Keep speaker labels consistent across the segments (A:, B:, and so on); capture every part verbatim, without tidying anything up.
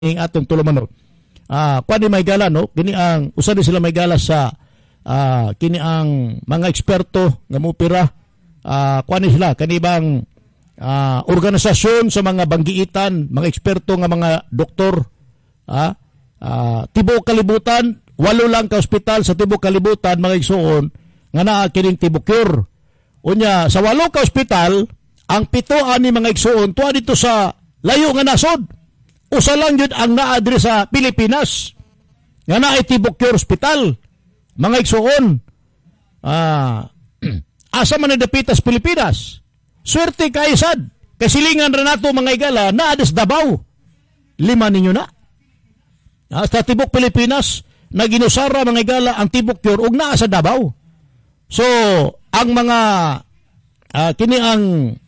A: ing atong tulumanon. Ah, kuan ni may gala no, kini ang usa ni sila may gala sa ah, kini ang mga eksperto nga mopira. Ah, kuan ni sila kanibang ah, organisasyon sa mga banggiitan, mga eksperto nga mga doktor. Ah, ah, tibuok kalibutan, walo lang ka ospital sa tibuok kalibutan mga igsoon nga naa kining tibuok cure. Unya sa walo ka ospital, ang pito ani mga igsoon tuwa dito sa layo nga nasod. Usa lang yun ang naa diri sa Pilipinas. Nga naa tibuok cure hospital. Mga igsoon. Ah, asa man nadapitas Pilipinas. Swerte kay sad. Kasilingan ra nato mga igala naa des Davao. Lima ninyo na. Ah, sa tibuok Pilipinas naginusara mga igala ang tibuok cure ug naa sa Davao. So, ang mga uh, kini ang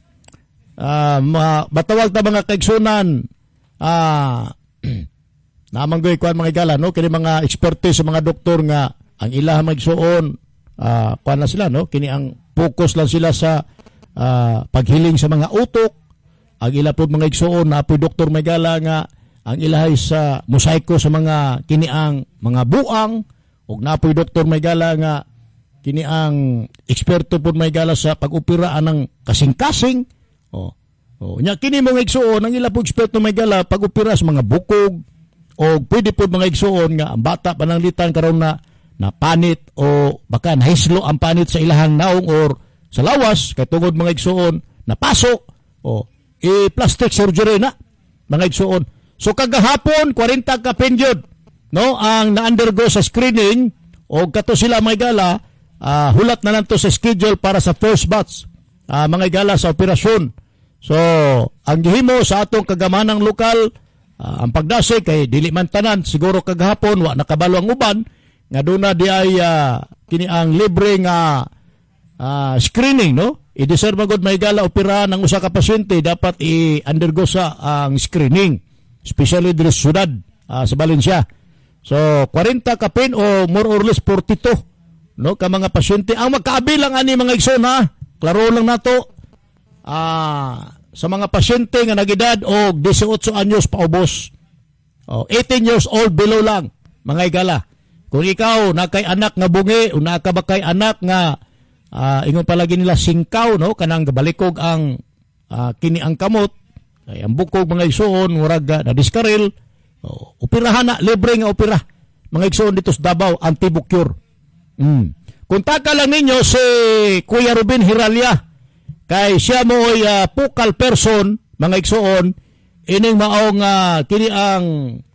A: uh, matawag ta mga kaigsunan ah uh, namanggoy kuan mga igala no kini mga expertise sa mga doktor nga ang ilaha magsuon ah uh, kuan na sila no kini ang focus lang sila sa uh, paghiling sa mga utok. Ang ila pod mga igsuon na po doktor may gala nga ang ilahay sa mosaiko sa mga kini ang mga buang ug napoy doktor may gala nga kini ang eksperto pod may gala sa pag-opera anang kasing-kasing. Oh. Oh, nya kini mga igsuon ang ila po eksperto may gala pag-opera sa mga bukog o pwede pod mga igsuon nga ang bata pananglitan karon na napanit o baka nahislo ang panit sa ilahang naong or sa lawas kay tungod mga igsuon napasok o i-plastic surgery na mga igsuon. So kagahapon forty ka penjud no ang na-undergo sa screening o kato sila mga gala uh, hulat na nanto sa schedule para sa first batch uh, mga gala sa operasyon. So ang gihimo sa atong kagamanang lokal uh, ang pagdasi kay dili man tanan siguro kagahapon wa nakabalo ang uban nga duna di ay uh, kini ang libre nga uh, screening no i-deserve magud may gala operahan ng usa ka pasyente dapat i-undergo sa ang uh, screening especially diri sa syudad uh, sa Valencia. So forty ka pin o more or less forty-two no ka mga pasyente ang magkaabilang ani mga igsoon ha klaro lang nato ah sa mga pasyente nga nagedad og eighteen anyos paubos. Oh, eighteen years old below lang mga igala. Kung ikaw nakay anak nga bungi o nakabakay anak nga uh, ingon palagi nila singkaw no kanang gabalikog ang uh, kini ang kamot ay ang bukog mga igsoon murag uh, na diskaril. Oh, operahan na libre nga opera mga igsoon dito sa Davao ang tibuok cure. Mm. Kontak lang ninyo si Kuya Ruben Hiralya. Kay siya mo ay uh, focal person mga igsoon ining maong uh, kini ang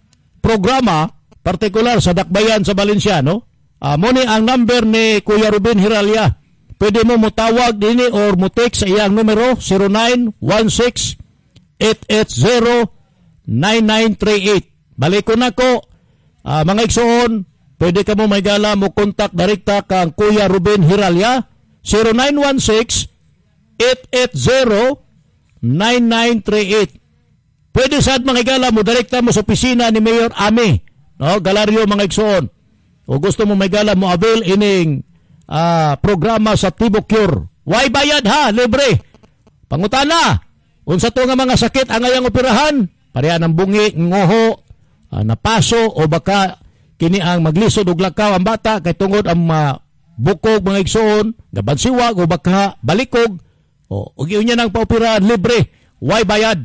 A: programa partikular sa Dakbayan sa Valencia no. Uh, mo ni ang number ni Kuya Ruben Hiralya. Pwede mo motawag dinhi or mo text sa iyang numero zero nine one six eight eight zero nine nine three eight. Balik ko nako uh, mga igsoon pwede ka mo may gala mo kontak direkta kang Kuya Ruben Hiralya zero nine one six eight eight zero nine nine three eight. Pwede sad mga igala mo direkta mo sa opisina ni Mayor Ami no Galario mga igsoon. O gusto mo may gala mo avail ining uh, programa sa tibuok cure. Why bayad ha? Libre. Pangutana. Unsa to nga mga sakit ang ayang operahan? Pareha ng bungi, ngoho, uh, napaso o baka kini ang maglisod og lakaw ang bata kay tungod ang uh, bukog mga igsoon, gabansiwag o baka balikog. O, ug iyon niya nang paoperahan libre. Why bayad?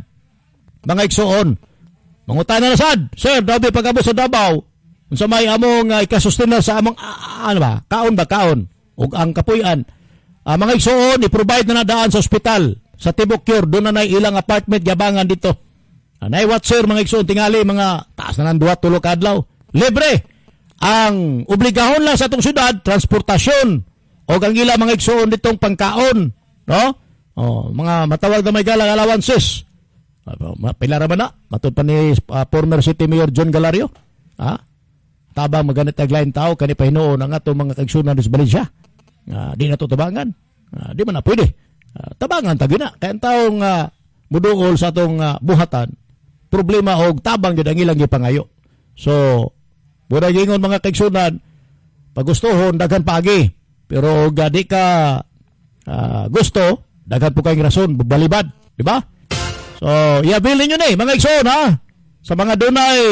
A: Mga igsoon. Mangutana na sad. Sir, dabi pag-abot sa Davao. Unsa may among uh, ikasustina sa among uh, ano ba? Kaon ba kaon? Ug ang kapuy-an. Uh, mga igsoon, i-provide na nadaan sa ospital. Sa tibuok cure, doon na na ilang apartment yabangan dito. Uh, Naiwat sir, mga igsoon, tingali mga taas na ng duwa tulo kadlaw. Libre. Ang obligahon lang sa itong syudad, transportasyon. O ang ila mga igsoon ditong pangkaon. No? Oh, mga matawag na may galang allowances. Pilara ba na? Matod pa ni uh, former City Mayor John Galario. Ha? Tabang maganit taglain tao kani pahinuon ang ato mga kaigsunan sa Valencia. Uh, di na to tabangan. Uh, di man na pwede. Uh, tabangan tagi na. Kaya taong uh, muduol sa atong uh, buhatan, problema og tabang gid ang ilang gipangayo. So, mura gingon mga kaigsunan, pagustuhon daghan paagi. Pero og di ka uh, gusto daghan po kayong rason, balibad, di ba? So, i-avail ninyo na eh, mga igsoon ha. sa mga dunay